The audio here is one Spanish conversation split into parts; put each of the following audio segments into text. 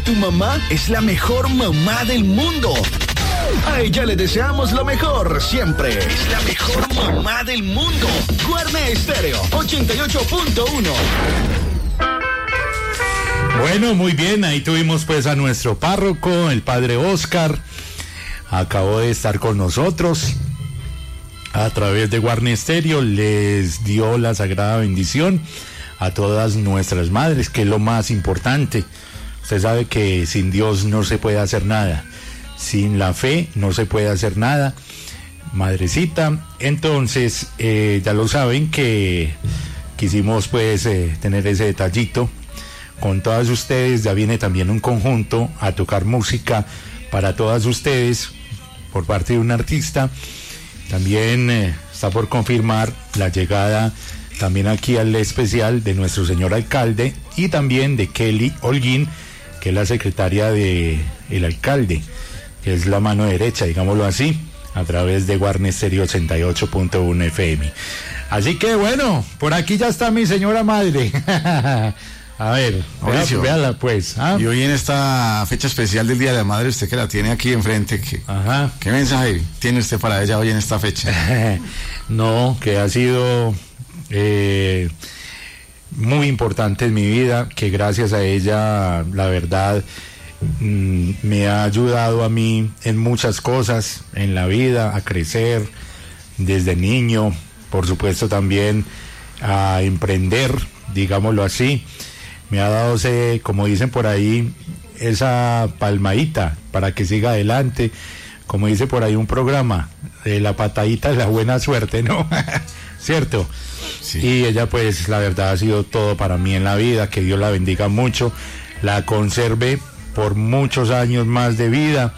Tu mamá es la mejor mamá del mundo. A ella le deseamos lo mejor siempre. Es la mejor mamá del mundo. Guarne Estéreo 88.1. Bueno, muy bien, ahí tuvimos pues a nuestro párroco, el padre Oscar. Acabó de estar con nosotros a través de Guarne Estéreo. Les dio la sagrada bendición a todas nuestras madres, que es lo más importante. Usted sabe que sin Dios no se puede hacer nada, sin la fe no se puede hacer nada, madrecita. Entonces, ya lo saben que quisimos pues tener ese detallito con todas ustedes. Ya viene también un conjunto a tocar música para todas ustedes por parte de un artista. También está por confirmar la llegada también aquí al especial de nuestro señor alcalde y también de Kelly Holguín, que es la secretaria del alcalde, que es la mano derecha, digámoslo así, a través de Guarne Estéreo 88.1 FM. Así que bueno, por aquí ya está mi señora madre. A ver, véala pues. ¿Ah? Y hoy en esta fecha especial del Día de la Madre, usted que la tiene aquí enfrente, ¿qué mensaje tiene usted para ella hoy en esta fecha? No, que ha sido muy importante en mi vida, que gracias a ella, la verdad, me ha ayudado a mí en muchas cosas en la vida, a crecer desde niño, por supuesto también a emprender, digámoslo así. Me ha dado, como dicen por ahí, esa palmadita para que siga adelante, como dice por ahí un programa, la patadita de la buena suerte, ¿no? ¿Cierto? Sí. Y ella pues la verdad ha sido todo para mí en la vida, que Dios la bendiga mucho, la conserve por muchos años más de vida,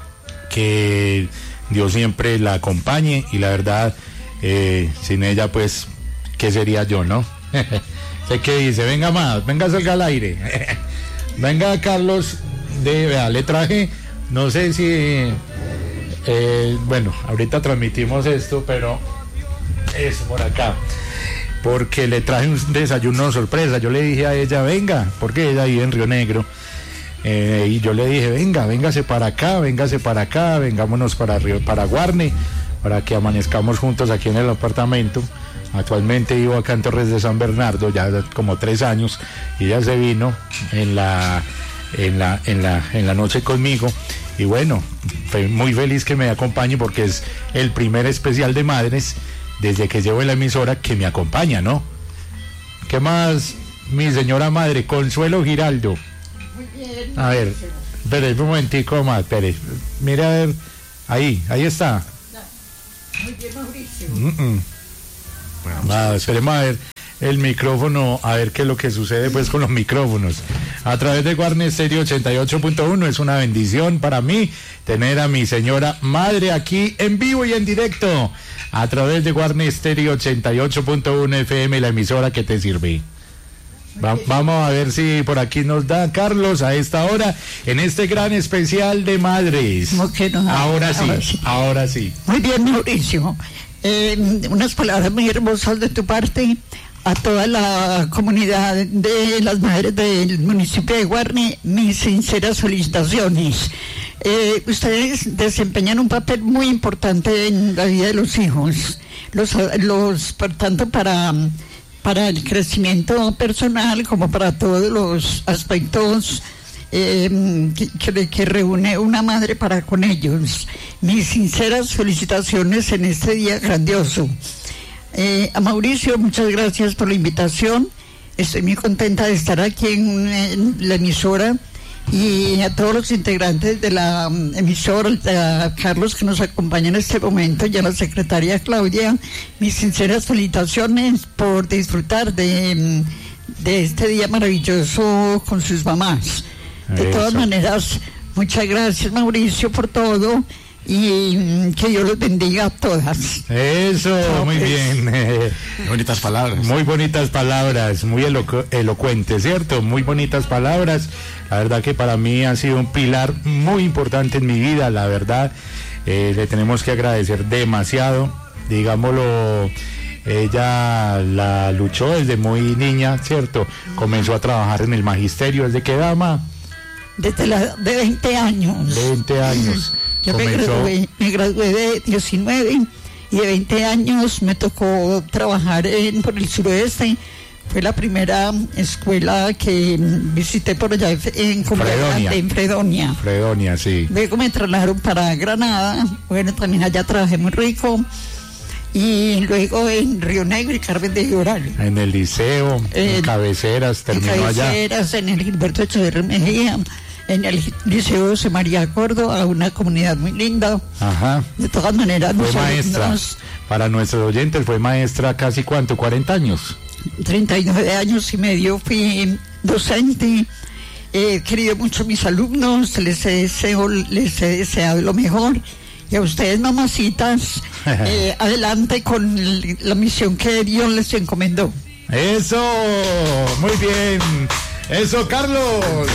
que Dios siempre la acompañe y la verdad, sin ella pues, ¿qué sería yo, no? Sé que dice, venga más, venga, salga al aire. Venga, Carlos, vea, le traje, no sé si, bueno, ahorita transmitimos esto, pero es por acá, porque le traje un desayuno sorpresa. Yo le dije a ella, venga, porque ella vive en Río Negro, y yo le dije, venga, véngase para acá, vengámonos para Guarne, para que amanezcamos juntos aquí en el apartamento. Actualmente vivo acá en Torres de San Bernardo, ya como 3 años, y ella se vino en la noche conmigo, y bueno, estoy muy feliz que me acompañe porque es el primer especial de madres desde que llevo en la emisora que me acompaña, ¿no? ¿Qué más, mi señora madre? Consuelo Giraldo. Muy bien. A ver, espere un momentico más, espere. Mira, a ver, ahí está. Muy bien, Mauricio. Bueno, esperemos a ver el micrófono, a ver qué es lo que sucede pues con los micrófonos. A través de Guarne Estéreo 88.1 es una bendición para mí tener a mi señora madre aquí en vivo y en directo a través de Guarne Estéreo 88.1 FM, la emisora que te sirve. Vamos a ver si por aquí nos da Carlos a esta hora en este gran especial de madres. ¿Cómo que no? Ahora sí. Muy bien, Mauricio. Unas palabras muy hermosas de tu parte a toda la comunidad de las madres del municipio de Guarne. Mis sinceras felicitaciones. Ustedes desempeñan un papel muy importante en la vida de los hijos, por tanto para el crecimiento personal como para todos los aspectos que reúne una madre para con ellos. Mis sinceras felicitaciones en este día grandioso. A Mauricio, muchas gracias por la invitación. Estoy muy contenta de estar aquí en la emisora, y a todos los integrantes de la emisora, a Carlos que nos acompaña en este momento, y a la secretaria Claudia, mis sinceras felicitaciones por disfrutar de este día maravilloso con sus mamás. De todas maneras, muchas gracias, Mauricio, por todo, y que Dios los bendiga a todas. Eso, muy bien. Bonitas palabras. Muy bonitas palabras, muy elocuentes, ¿cierto? Muy bonitas palabras. La verdad que para mí ha sido un pilar muy importante en mi vida, la verdad. Le tenemos que agradecer demasiado, digámoslo. Ella la luchó desde muy niña, ¿cierto? Comenzó a trabajar en el magisterio desde que dama. Desde la edad de 20 años. 20 años. Yo me gradué de 19 y de 20 años me tocó trabajar por el suroeste. Fue la primera escuela que visité por allá en Fredonia. Fredonia, sí. Luego me trasladaron para Granada. Bueno, también allá trabajé muy rico. Y luego en Río Negro y Carmen de Lloral. En el liceo, en Cabeceras, terminó allá. En Cabeceras, en el Gilberto Echeverri Mejía, en el Liceo José María Córdoba, una comunidad muy linda. Ajá. De todas maneras, fue maestra. Para nuestros oyentes, fue maestra casi ¿cuánto? 40 años. 39 años y medio fui docente. He querido mucho a mis alumnos, les he deseado lo mejor. Y a ustedes, mamacitas, adelante con la misión que Dios les encomendó. Eso, muy bien. Eso, Carlos.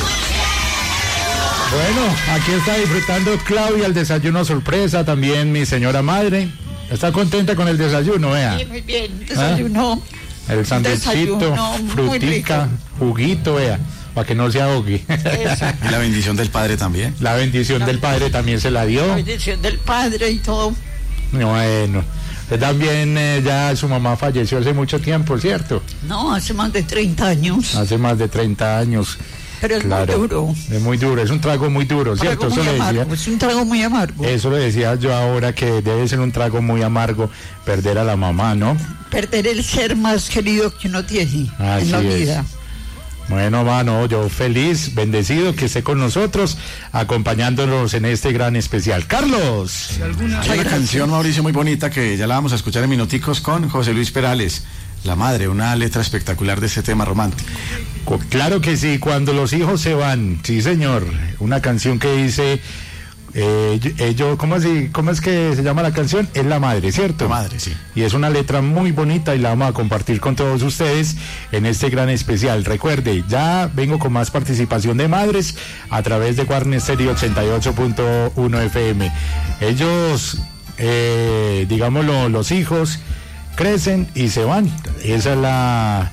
Bueno, aquí está disfrutando Claudia el desayuno sorpresa, también mi señora madre. ¿Está contenta con el desayuno, vea? Sí, muy bien, desayuno. El sanduichito, frutica, juguito, vea, para que no se ahogue. Y la bendición del Padre también. La bendición del Padre también se la dio. La bendición del Padre y todo. Bueno, también ya su mamá falleció hace mucho tiempo, ¿cierto? No, hace más de 30 años. Hace más de 30 años. Pero es muy duro. Es muy duro, es un trago muy duro, ¿cierto? Eso le decía. Es un trago muy amargo. Eso le decía yo ahora, que debe ser un trago muy amargo perder a la mamá, ¿no? Perder el ser más querido que uno tiene en la vida. Bueno, mano, yo feliz, bendecido que esté con nosotros, acompañándonos en este gran especial. Carlos. Hay una canción, Mauricio, muy bonita que ya la vamos a escuchar en minuticos con José Luis Perales. La madre, una letra espectacular de ese tema romántico. Claro que sí, cuando los hijos se van, sí señor, una canción que dice, ¿cómo es que se llama la canción? Es la madre, ¿cierto? La madre, sí. Y es una letra muy bonita y la vamos a compartir con todos ustedes en este gran especial. Recuerde, ya vengo con más participación de madres a través de Guarne Stereo 88.1 FM. Ellos, digámoslo, los hijos crecen y se van. Esa es la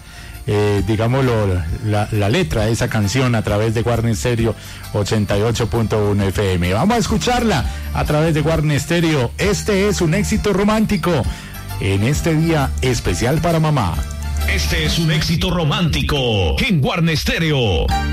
letra de esa canción a través de Guarne Stereo 88.1 FM. Vamos a escucharla a través de Guarne Stereo. Este es un éxito romántico en este día especial para mamá. Este es un éxito romántico en Guarne Stereo.